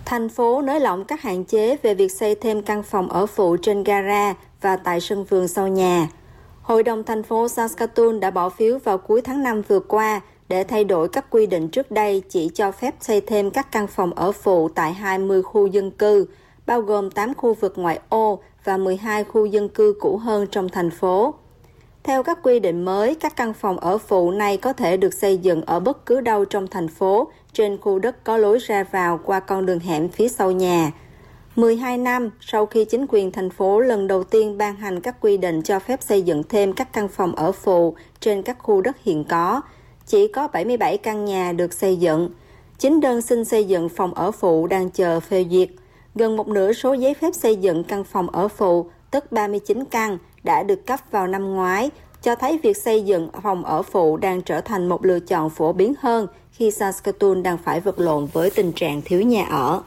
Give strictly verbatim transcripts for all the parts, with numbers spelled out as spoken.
Thành phố nới lỏng các hạn chế về việc xây thêm căn phòng ở phụ trên gara và tại sân vườn sau nhà. Hội đồng thành phố Saskatoon đã bỏ phiếu vào cuối tháng năm vừa qua để thay đổi các quy định trước đây chỉ cho phép xây thêm các căn phòng ở phụ tại hai mươi khu dân cư, bao gồm tám khu vực ngoại ô và mười hai khu dân cư cũ hơn trong thành phố. Theo các quy định mới, các căn phòng ở phụ này có thể được xây dựng ở bất cứ đâu trong thành phố, trên khu đất có lối ra vào qua con đường hẻm phía sau nhà. mười hai năm sau khi chính quyền thành phố lần đầu tiên ban hành các quy định cho phép xây dựng thêm các căn phòng ở phụ trên các khu đất hiện có, chỉ có bảy mươi bảy căn nhà được xây dựng. Chín đơn xin xây dựng phòng ở phụ đang chờ phê duyệt. Gần một nửa số giấy phép xây dựng căn phòng ở phụ, tức ba mươi chín căn, đã được cấp vào năm ngoái, cho thấy việc xây dựng phòng ở phụ đang trở thành một lựa chọn phổ biến hơn khi Saskatoon đang phải vật lộn với tình trạng thiếu nhà ở.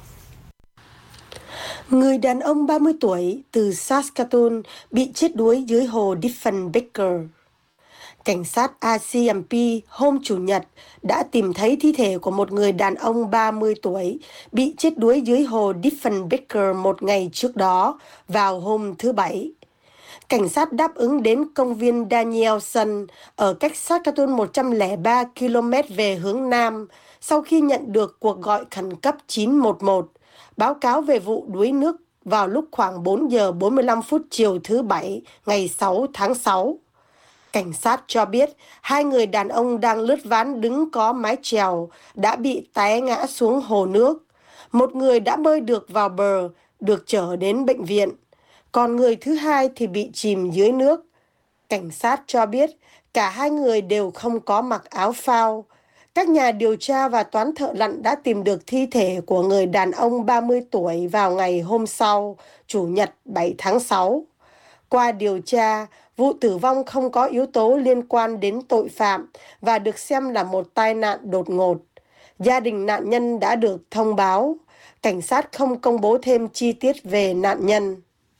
Người đàn ông ba mươi tuổi từ Saskatoon bị chết đuối dưới hồ Diefenbaker. Cảnh sát a xê em pê hôm Chủ nhật đã tìm thấy thi thể của một người đàn ông ba mươi tuổi bị chết đuối dưới hồ Diefenbaker một ngày trước đó, vào hôm thứ Bảy. Cảnh sát đáp ứng đến công viên Danielson ở cách Saskatoon một trăm lẻ ba ki lô mét về hướng Nam sau khi nhận được cuộc gọi khẩn cấp chín một một, báo cáo về vụ đuối nước vào lúc khoảng bốn giờ bốn mươi lăm phút chiều thứ Bảy, ngày sáu tháng sáu. Cảnh sát cho biết hai người đàn ông đang lướt ván đứng có mái chèo đã bị té ngã xuống hồ nước. Một người đã bơi được vào bờ, được chở đến bệnh viện. Còn người thứ hai thì bị chìm dưới nước. Cảnh sát cho biết cả hai người đều không có mặc áo phao. Các nhà điều tra và toán thợ lặn đã tìm được thi thể của người đàn ông ba mươi tuổi vào ngày hôm sau, Chủ nhật bảy tháng sáu. Qua điều tra, vụ tử vong không có yếu tố liên quan đến tội phạm và được xem là một tai nạn đột ngột. Gia đình nạn nhân đã được thông báo. Cảnh sát không công bố thêm chi tiết về nạn nhân.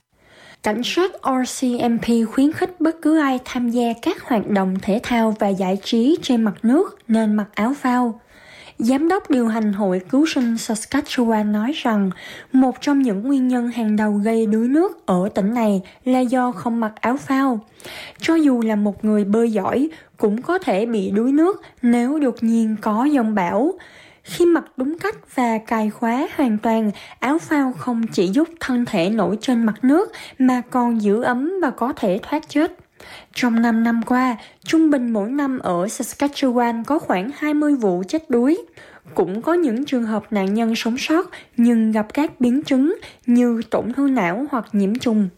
Cảnh sát rờ xê em pê khuyến khích bất cứ ai tham gia các hoạt động thể thao và giải trí trên mặt nước nên mặc áo phao. Giám đốc điều hành Hội Cứu sinh Saskatchewan nói rằng một trong những nguyên nhân hàng đầu gây đuối nước ở tỉnh này là do không mặc áo phao. Cho dù là một người bơi giỏi cũng có thể bị đuối nước nếu đột nhiên có giông bão. Khi mặc đúng cách và cài khóa hoàn toàn, áo phao không chỉ giúp thân thể nổi trên mặt nước mà còn giữ ấm và có thể thoát chết. Trong năm năm qua, trung bình mỗi năm ở Saskatchewan có khoảng hai mươi vụ chết đuối. Cũng có những trường hợp nạn nhân sống sót nhưng gặp các biến chứng như tổn thương não hoặc nhiễm trùng.